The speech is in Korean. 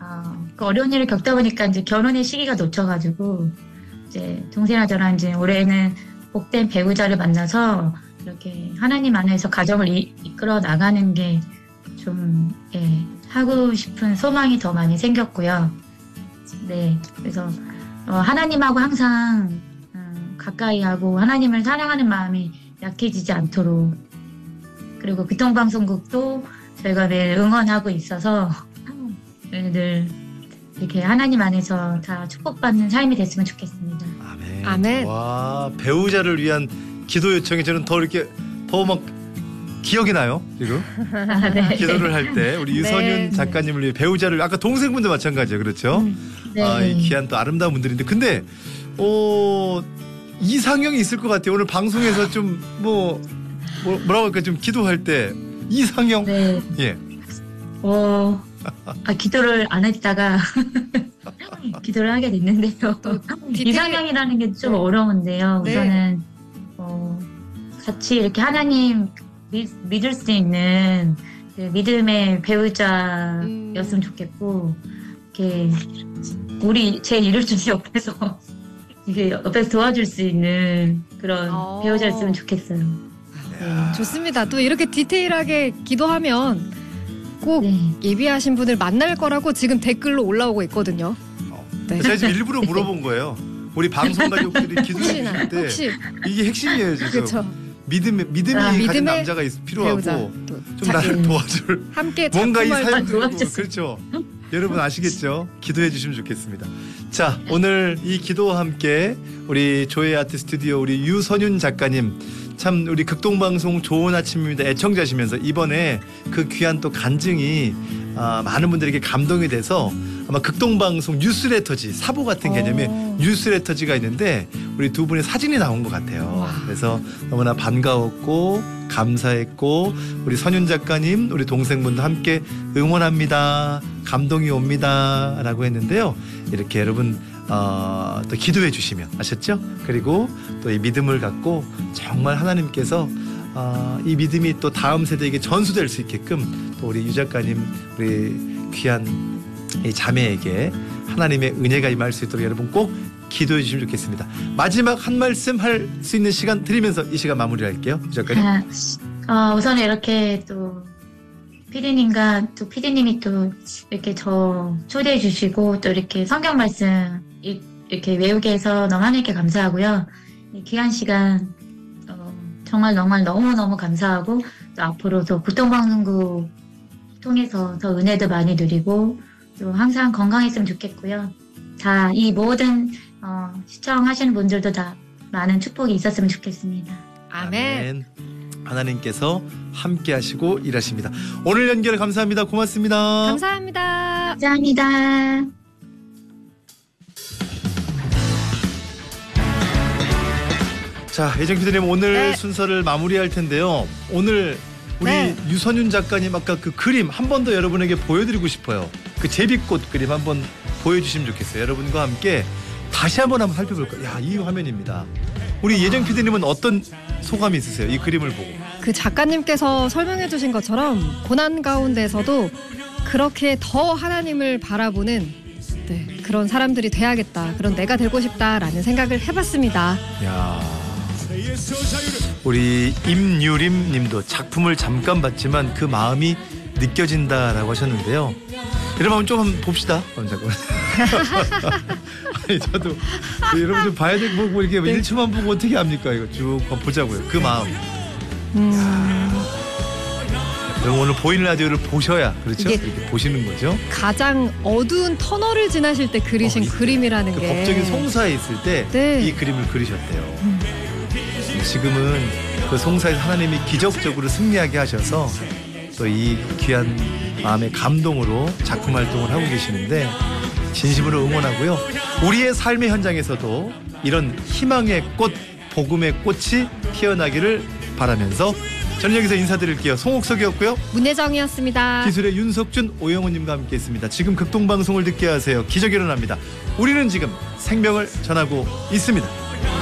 그 어려운 일을 겪다 보니까 이제 결혼의 시기가 놓쳐가지고 이제 동생이랑 저랑 이제 올해는 복된 배우자를 만나서 이렇게 하나님 안에서 가정을 이끌어 나가는 게 좀 하고 싶은 소망이 더 많이 생겼고요. 네, 그래서 하나님하고 항상 가까이 하고 하나님을 사랑하는 마음이 약해지지 않도록 그리고 교통방송국도 저희가 매일 응원하고 있어서 늘 이렇게 하나님 안에서 다 축복받는 삶이 됐으면 좋겠습니다. 아멘. 아멘. 와, 배우자를 위한 기도 요청이 저는 더 이렇게 더 막 기억이 나요. 지금 네. 기도를 할 때 우리 유선윤 작가님을 위해 배우자를 아까 동생분도 마찬가지예요. 그렇죠? 네. 이 귀한 또 아름다운 분들인데 근데 이상형이 있을 것 같아요. 오늘 방송에서 좀 뭐라고 할까 좀 기도할 때 이상형. 네. 예. 기도를 안 했다가 기도를 하게 됐는데요. 이상형이라는 게 좀 어려운데요. 네. 우선은 같이 이렇게 하나님 믿을 수 있는 그 믿음의 배우자였으면 좋겠고 이렇게 제 일을 좀 옆에서 이게 옆에서 도와줄 수 있는 그런 배우자였으면 좋겠어요. 좋습니다. 또 이렇게 디테일하게 기도하면 꼭 네. 예비하신 분을 만날 거라고 지금 댓글로 올라오고 있거든요. 네. 제가 지금 일부러 물어본 거예요. 우리 방송 가족들이 기도해 주실 때 혹시 이게 핵심이에요 지금. 그렇죠. 믿음이 가진 남자가 필요하고 배우자, 좀 나를 도와줄 함께 뭔가 이 작품을 사연 도와주세요. 그렇죠. 여러분 아시겠죠? 기도해 주시면 좋겠습니다. 자, 오늘 이 기도와 함께 우리 조의 아트 스튜디오 우리 유선윤 작가님 참 우리 극동방송 좋은 아침입니다 애청자시면서 이번에 그 귀한 또 간증이 많은 분들에게 감동이 돼서 아마 극동방송 뉴스레터지 사보 같은 개념의 뉴스레터지가 있는데 우리 두 분의 사진이 나온 것 같아요. 와. 그래서 너무나 반가웠고 감사했고 우리 선윤 작가님 우리 동생분도 함께 응원합니다. 감동이 옵니다 라고 했는데요. 이렇게 여러분 또 기도해 주시면 아셨죠? 그리고 또 이 믿음을 갖고 정말 하나님께서 이 믿음이 또 다음 세대에게 전수될 수 있게끔 또 우리 유 작가님 우리 귀한 이 자매에게 하나님의 은혜가 임할 수 있도록 여러분 꼭 기도해 주시면 좋겠습니다. 마지막 한 말씀 할 수 있는 시간 드리면서 이 시간 마무리할게요. 유 작가님. 우선 이렇게 또 피디님과 또 피디님이 또 이렇게 저 초대해 주시고 또 이렇게 성경 말씀 이렇게 외우게 해서 너무 하나님께 감사하고요. 이 귀한 시간 정말 너무너무 감사하고 또 앞으로도 교통방송국 통해서 더 은혜도 많이 누리고 또 항상 건강했으면 좋겠고요. 자, 이 모든 시청하시는 분들도 다 많은 축복이 있었으면 좋겠습니다. 아멘. 하나님께서 함께 하시고 일하십니다. 오늘 연결 감사합니다. 고맙습니다. 감사합니다. 감사합니다. 자, 예정 PD님 오늘 네. 순서를 마무리할 텐데요. 오늘 우리 유선윤 작가님 아까 그 그림 한 번 더 여러분에게 보여드리고 싶어요. 그 제비꽃 그림 한번 보여주시면 좋겠어요. 여러분과 함께 다시 한번 살펴볼까요? 야, 이 화면입니다. 우리 예정 PD님은 어떤 소감이 있으세요? 이 그림을 보고. 그 작가님께서 설명해 주신 것처럼 고난 가운데서도 그렇게 더 하나님을 바라보는 그런 사람들이 돼야겠다. 그런 내가 되고 싶다라는 생각을 해봤습니다. 야, 우리 임유림 님도 작품을 잠깐 봤지만 그 마음이 느껴진다라고 하셨는데요. 여러분 좀 한번 봅시다. 잠깐만. 아니, 저도 여러분 좀 봐야 되고 뭐 이렇게 1초만 보고 어떻게 합니까? 이거 쭉 보자고요. 그 마음. 여러분 오늘 보이는 라디오를 보셔야 그렇죠? 이렇게 보시는 거죠. 가장 어두운 터널을 지나실 때 그리신 그림이라는 그 게 법적인 송사에 있을 때 이 그림을 그리셨대요. 지금은 그 송사에서 하나님이 기적적으로 승리하게 하셔서 또 이 귀한 마음의 감동으로 작품 활동을 하고 계시는데 진심으로 응원하고요. 우리의 삶의 현장에서도 이런 희망의 꽃, 복음의 꽃이 피어나기를 바라면서 저는 여기서 인사드릴게요. 송옥석이었고요. 문혜정이었습니다. 기술의 윤석준, 오영호님과 함께했습니다. 지금 극동방송을 듣게 하세요. 기적이 일어납니다. 우리는 지금 생명을 전하고 있습니다.